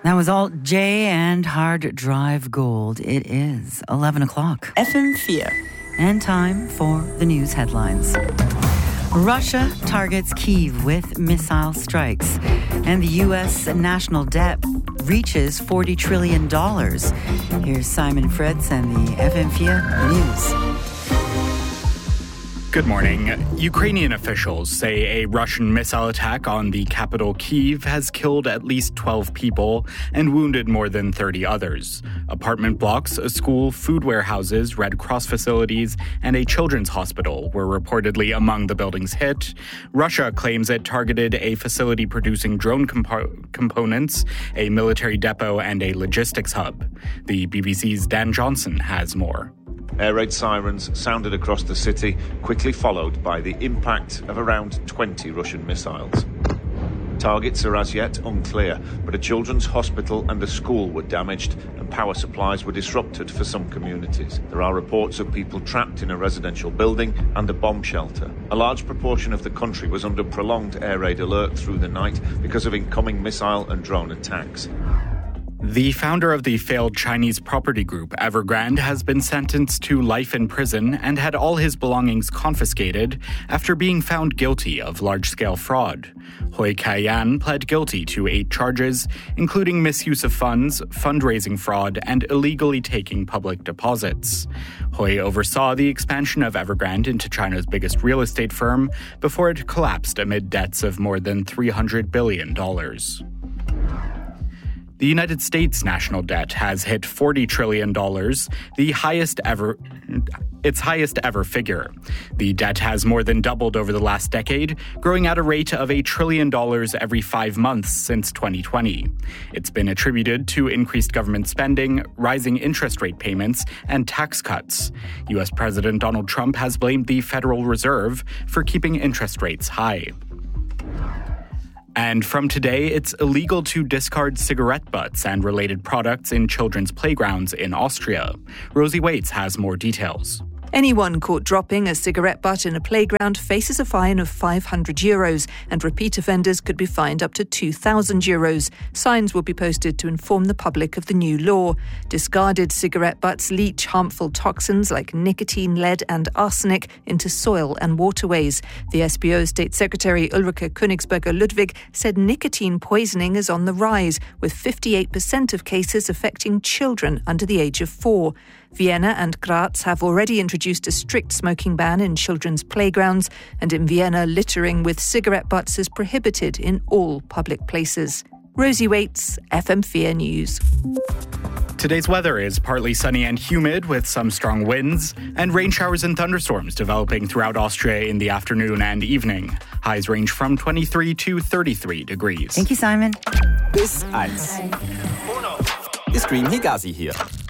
That was Alt J and Hard Drive Gold. It is 11 o'clock. FM4. And time for the news headlines. Russia targets Kyiv with missile strikes. And the U.S. national debt reaches $40 trillion. Here's Simon Fritz and the FM4 News. Good morning. Ukrainian officials say a Russian missile attack on the capital Kyiv has killed at least 12 people and wounded more than 30 others. Apartment blocks, a school, food warehouses, Red Cross facilities, and a children's hospital were reportedly among the buildings hit. Russia claims it targeted a facility producing drone components, a military depot, and a logistics hub. The BBC's Dan Johnson has more. Air raid sirens sounded across the city, quickly followed by the impact of around 20 Russian missiles. Targets are as yet unclear, but a children's hospital and a school were damaged and power supplies were disrupted for some communities. There are reports of people trapped in a residential building and a bomb shelter. A large proportion of the country was under prolonged air raid alert through the night because of incoming missile and drone attacks. The founder of the failed Chinese property group Evergrande has been sentenced to life in prison and had all his belongings confiscated after being found guilty of large-scale fraud. Hui Kai-yan pled guilty to 8 charges, including misuse of funds, fundraising fraud, and illegally taking public deposits. Hui oversaw the expansion of Evergrande into China's biggest real estate firm before it collapsed amid debts of more than $300 billion. The United States national debt has hit $40 trillion, its highest ever figure. The debt has more than doubled over the last decade, growing at a rate of $1 trillion every 5 months since 2020. It's been attributed to increased government spending, rising interest rate payments, and tax cuts. U.S. President Donald Trump has blamed the Federal Reserve for keeping interest rates high. And from today, it's illegal to discard cigarette butts and related products in children's playgrounds in Austria. Rosie Waits has more details. Anyone caught dropping a cigarette butt in a playground faces a fine of €500 and repeat offenders could be fined up to €2,000. Signs will be posted to inform the public of the new law. Discarded cigarette butts leach harmful toxins like nicotine, lead and arsenic into soil and waterways. The SBO State Secretary Ulrike Königsberger-Ludwig said nicotine poisoning is on the rise, with 58% of cases affecting children under the age of 4. Vienna and Graz have already introduced a strict smoking ban in children's playgrounds, and in Vienna, littering with cigarette butts is prohibited in all public places. Rosie Waits, FM4 News. Today's weather is partly sunny and humid with some strong winds, and rain showers and thunderstorms developing throughout Austria in the afternoon and evening. Highs range from 23 to 33 degrees. Thank you, Simon. Bis 1. Ist Stream Higazi hier.